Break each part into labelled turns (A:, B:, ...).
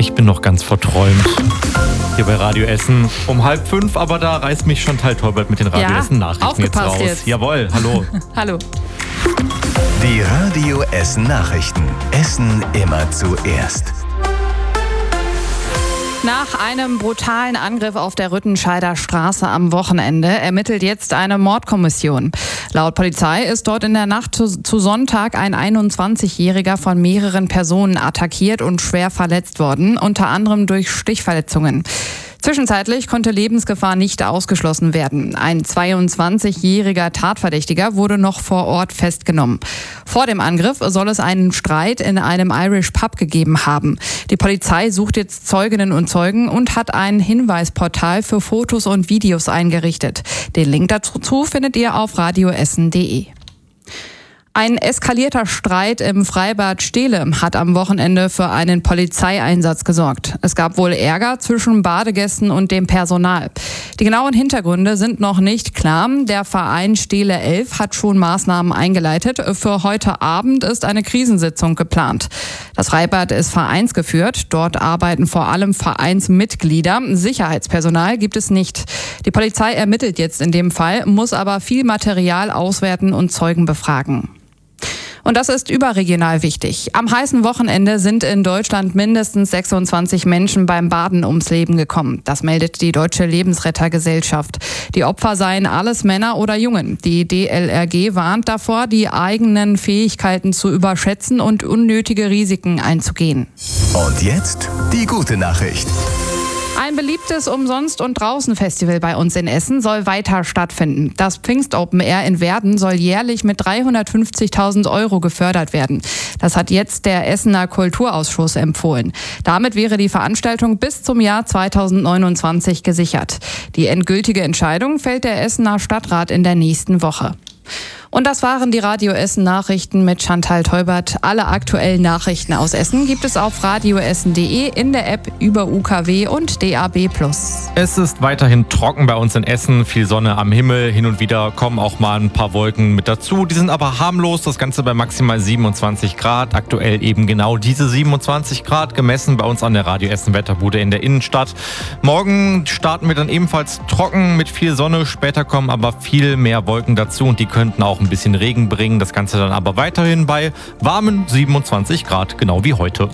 A: Ich bin noch ganz verträumt. Hier bei Radio Essen um 4:30, aber da reißt mich Chantal Teubert mit den Radio Essen Nachrichten jetzt raus.
B: Jetzt.
A: Jawohl, hallo.
B: Hallo.
C: Die Radio Essen Nachrichten. Essen immer zuerst.
B: Nach einem brutalen Angriff auf der Rüttenscheider Straße am Wochenende ermittelt jetzt eine Mordkommission. Laut Polizei ist dort in der Nacht zu Sonntag ein 21-Jähriger von mehreren Personen attackiert und schwer verletzt worden, unter anderem durch Stichverletzungen. Zwischenzeitlich konnte Lebensgefahr nicht ausgeschlossen werden. Ein 22-jähriger Tatverdächtiger wurde noch vor Ort festgenommen. Vor dem Angriff soll es einen Streit in einem Irish Pub gegeben haben. Die Polizei sucht jetzt Zeuginnen und Zeugen und hat ein Hinweisportal für Fotos und Videos eingerichtet. Den Link dazu findet ihr auf radioessen.de. Ein eskalierter Streit im Freibad Stehle hat am Wochenende für einen Polizeieinsatz gesorgt. Es gab wohl Ärger zwischen Badegästen und dem Personal. Die genauen Hintergründe sind noch nicht klar. Der Verein Stehle 11 hat schon Maßnahmen eingeleitet. Für heute Abend ist eine Krisensitzung geplant. Das Freibad ist vereinsgeführt. Dort arbeiten vor allem Vereinsmitglieder. Sicherheitspersonal gibt es nicht. Die Polizei ermittelt jetzt in dem Fall, muss aber viel Material auswerten und Zeugen befragen. Und das ist überregional wichtig. Am heißen Wochenende sind in Deutschland mindestens 26 Menschen beim Baden ums Leben gekommen. Das meldet die Deutsche Lebensrettergesellschaft. Die Opfer seien alles Männer oder Jungen. Die DLRG warnt davor, die eigenen Fähigkeiten zu überschätzen und unnötige Risiken einzugehen.
C: Und jetzt die gute Nachricht.
B: Ein beliebtes Umsonst- und Draußen-Festival bei uns in Essen soll weiter stattfinden. Das Pfingst Open Air in Werden soll jährlich mit 350.000 € gefördert werden. Das hat jetzt der Essener Kulturausschuss empfohlen. Damit wäre die Veranstaltung bis zum Jahr 2029 gesichert. Die endgültige Entscheidung fällt der Essener Stadtrat in der nächsten Woche. Und das waren die Radio Essen Nachrichten mit Chantal Teubert. Alle aktuellen Nachrichten aus Essen gibt es auf radioessen.de, in der App, über UKW und DAB+.
A: Es ist weiterhin trocken bei uns in Essen, viel Sonne am Himmel, hin und wieder kommen auch mal ein paar Wolken mit dazu. Die sind aber harmlos, das Ganze bei maximal 27 Grad. Aktuell eben genau diese 27 Grad gemessen bei uns an der Radio Essen Wetterbude in der Innenstadt. Morgen starten wir dann ebenfalls trocken mit viel Sonne, später kommen aber viel mehr Wolken dazu und die könnten auch ein bisschen Regen bringen. Das Ganze dann aber weiterhin bei warmen 27 Grad, genau wie heute.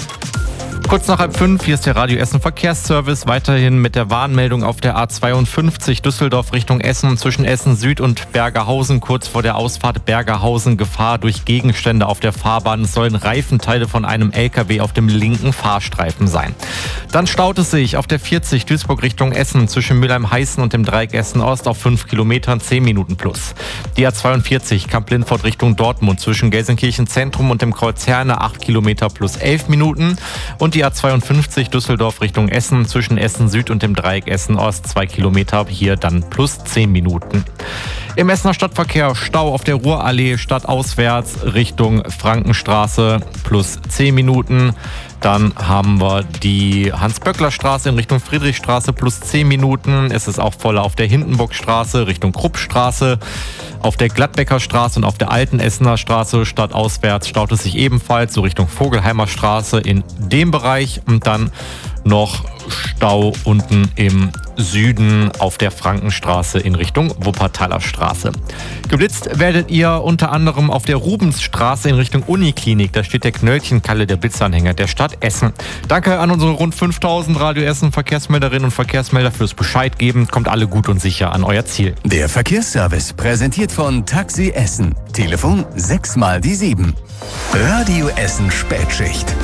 A: Kurz nach 4:30, hier ist der Radio Essen Verkehrsservice, weiterhin mit der Warnmeldung auf der A52 Düsseldorf Richtung Essen zwischen Essen Süd und Bergerhausen, kurz vor der Ausfahrt Bergerhausen, Gefahr durch Gegenstände auf der Fahrbahn. Es sollen Reifenteile von einem LKW auf dem linken Fahrstreifen sein. Dann staut es sich auf der 40 Duisburg Richtung Essen zwischen Mülheim-Heißen und dem Dreieck Essen-Ost auf 5 Kilometern 10 Minuten plus. Die A42 Kamp-Lindfort Richtung Dortmund zwischen Gelsenkirchen Zentrum und dem Kreuz Herne 8 Kilometer plus 11 Minuten. Und die A52 Düsseldorf Richtung Essen zwischen Essen Süd und dem Dreieck Essen Ost 2 Kilometer, hier dann plus 10 Minuten. Im Essener Stadtverkehr Stau auf der Ruhrallee stadtauswärts Richtung Frankenstraße plus 10 Minuten. Dann haben wir die Hans-Böckler-Straße in Richtung Friedrichstraße plus 10 Minuten. Es ist auch voll auf der Hindenburgstraße Richtung Kruppstraße. Auf der Gladbecker Straße und auf der alten Essener Straße stadtauswärts staut es sich ebenfalls so Richtung Vogelheimer Straße in dem Bereich. Und dann noch Stau unten im Süden auf der Frankenstraße in Richtung Wuppertaler Straße. Geblitzt werdet ihr unter anderem auf der Rubensstraße in Richtung Uniklinik. Da steht der Knöllchenkalle, der Blitzanhänger der Stadt Essen. Danke an unsere rund 5000 Radio Essen Verkehrsmelderinnen und Verkehrsmelder fürs Bescheid geben. Kommt alle gut und sicher an euer Ziel.
C: Der Verkehrsservice präsentiert von Taxi Essen. Telefon 6 mal die 7. Radio Essen Spätschicht.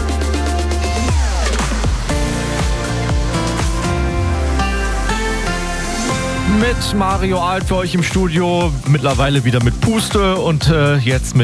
A: Mit Mario Alt für euch im Studio, mittlerweile wieder mit Puste und jetzt mit